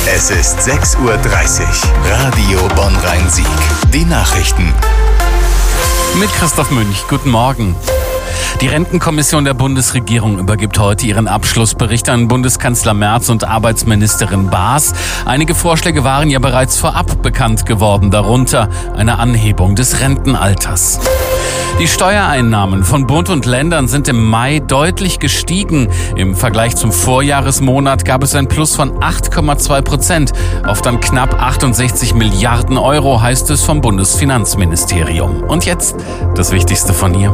Es ist 6:30 Uhr. Radio Bonn-Rhein-Sieg. Die Nachrichten. Mit Christoph Münch. Guten Morgen. Die Rentenkommission der Bundesregierung übergibt heute ihren Abschlussbericht an Bundeskanzler Merz und Arbeitsministerin Baas. Einige Vorschläge waren ja bereits vorab bekannt geworden, darunter eine Anhebung des Rentenalters. Die Steuereinnahmen von Bund und Ländern sind im Mai deutlich gestiegen. Im Vergleich zum Vorjahresmonat gab es ein Plus von 8,2% auf dann knapp 68 Milliarden Euro, heißt es vom Bundesfinanzministerium. Und jetzt das Wichtigste von hier.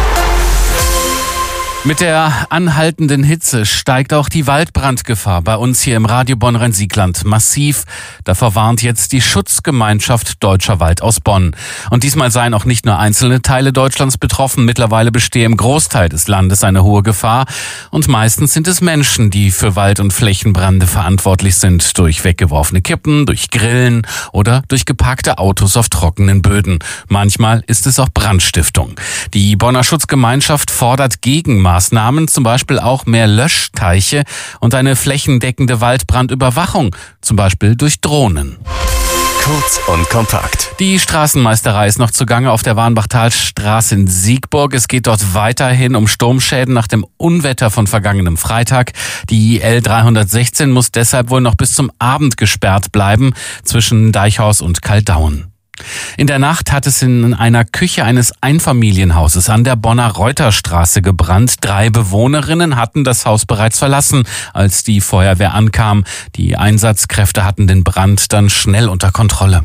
Mit der anhaltenden Hitze steigt auch die Waldbrandgefahr bei uns hier im Radio Bonn-Rhein-Sieg-Land massiv. Davor warnt jetzt die Schutzgemeinschaft Deutscher Wald aus Bonn. Und diesmal seien auch nicht nur einzelne Teile Deutschlands betroffen. Mittlerweile bestehe im Großteil des Landes eine hohe Gefahr. Und meistens sind es Menschen, die für Wald- und Flächenbrände verantwortlich sind. Durch weggeworfene Kippen, durch Grillen oder durch geparkte Autos auf trockenen Böden. Manchmal ist es auch Brandstiftung. Die Bonner Schutzgemeinschaft fordert Gegenmaßnahmen, zum Beispiel auch mehr Löschteiche und eine flächendeckende Waldbrandüberwachung, zum Beispiel durch Drohnen. Kurz und kompakt. Die Straßenmeisterei ist noch zugange auf der Warnbachtalstraße in Siegburg. Es geht dort weiterhin um Sturmschäden nach dem Unwetter von vergangenem Freitag. Die L316 muss deshalb wohl noch bis zum Abend gesperrt bleiben zwischen Deichhaus und Kaldauen. In der Nacht hat es in einer Küche eines Einfamilienhauses an der Bonner Reuterstraße gebrannt. 3 Bewohnerinnen hatten das Haus bereits verlassen, als die Feuerwehr ankam. Die Einsatzkräfte hatten den Brand dann schnell unter Kontrolle.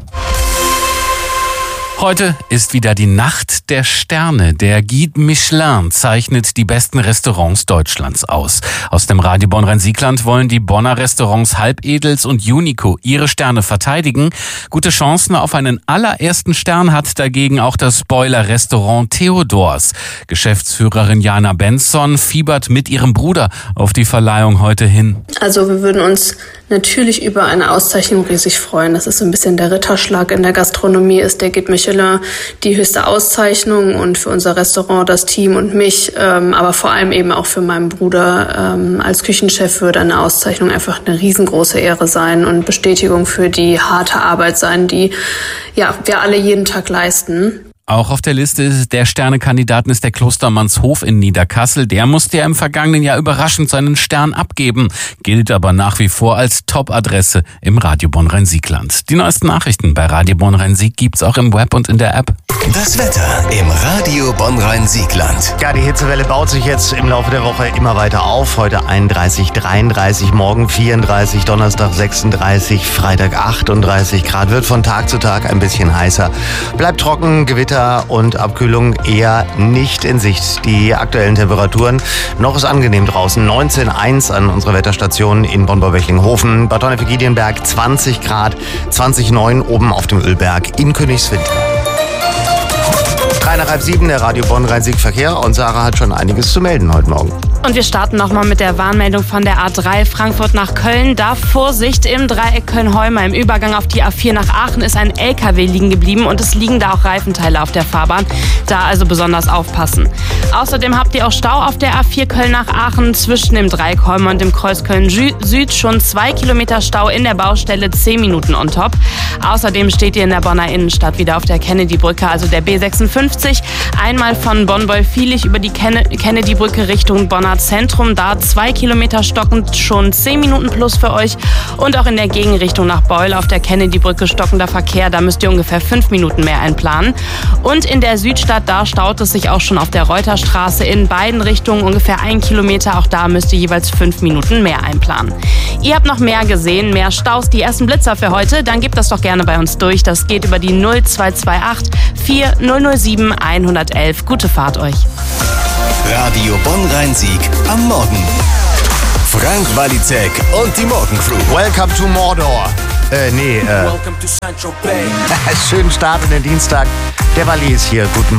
Heute ist wieder die Nacht der Sterne. Der Guide Michelin zeichnet die besten Restaurants Deutschlands aus. Aus dem Radio Bonn-Rhein-Sieg-Land wollen die Bonner Restaurants Halbedels und Unico ihre Sterne verteidigen. Gute Chancen auf einen allerersten Stern hat dagegen auch das Spoiler-Restaurant Theodors. Geschäftsführerin Jana Benson fiebert mit ihrem Bruder auf die Verleihung heute hin. Also wir würden uns natürlich über eine Auszeichnung riesig freuen. Das ist so ein bisschen der Ritterschlag in der Gastronomie, ist der Guide Michelin die höchste Auszeichnung und für unser Restaurant, das Team und mich, aber vor allem eben auch für meinen Bruder als Küchenchef würde eine Auszeichnung einfach eine riesengroße Ehre sein und Bestätigung für die harte Arbeit sein, die wir alle jeden Tag leisten. Auch auf der Liste der Sternekandidaten ist der Klostermannshof in Niederkassel. Der musste ja im vergangenen Jahr überraschend seinen Stern abgeben, gilt aber nach wie vor als Top-Adresse im Radio Bonn-Rhein-Sieg-Land. Die neuesten Nachrichten bei Radio Bonn-Rhein-Sieg gibt's auch im Web und in der App. Das Wetter im Radio Bonn-Rhein-Sieg-Land. Ja, die Hitzewelle baut sich jetzt im Laufe der Woche immer weiter auf. Heute 31, 33, morgen 34, Donnerstag 36, Freitag 38 Grad. Wird von Tag zu Tag ein bisschen heißer. Bleibt trocken, Gewitter und Abkühlung eher nicht in Sicht. Die aktuellen Temperaturen, noch ist angenehm draußen. 19,1 an unserer Wetterstation in Bonn-Wechlinghofen. Bad Wonnefeld-Giedienberg 20 Grad, 20,9 oben auf dem Ölberg in Königswinter. 3 nach halb 7, der Radio Bonn-Rhein-Sieg Verkehr, und Sarah hat schon einiges zu melden heute Morgen. Und wir starten nochmal mit der Warnmeldung von der A3 Frankfurt nach Köln. Da Vorsicht im Dreieck Köln-Heuma. Im Übergang auf die A4 nach Aachen ist ein LKW liegen geblieben und es liegen da auch Reifenteile auf der Fahrbahn. Da also besonders aufpassen. Außerdem habt ihr auch Stau auf der A4 Köln nach Aachen zwischen dem Dreieck Heuma und dem Kreuz Köln-Süd. Schon 2 Kilometer Stau in der Baustelle, 10 Minuten on top. Außerdem steht ihr in der Bonner Innenstadt wieder auf der Kennedy-Brücke, also der B56. Einmal von Bonn-Wolfvielich über die Kennedy-Brücke Richtung Bonner Zentrum. Da 2 Kilometer stockend, schon 10 Minuten plus für euch. Und auch in der Gegenrichtung nach Beul auf der Kennedy-Brücke stockender Verkehr. Da müsst ihr ungefähr 5 Minuten mehr einplanen. Und in der Südstadt, da staut es sich auch schon auf der Reuterstraße in beiden Richtungen ungefähr 1 Kilometer. Auch da müsst ihr jeweils 5 Minuten mehr einplanen. Ihr habt noch mehr gesehen, mehr Staus, die ersten Blitzer für heute. Dann gebt das doch gerne bei uns durch. Das geht über die 0228 4007 111. Gute Fahrt euch. Radio Bonn-Rhein-Sieg am Morgen. Frank Walizek und die Morgencrew. Welcome to Mordor. Schönen Start in den Dienstag. Der Walli ist hier. Guten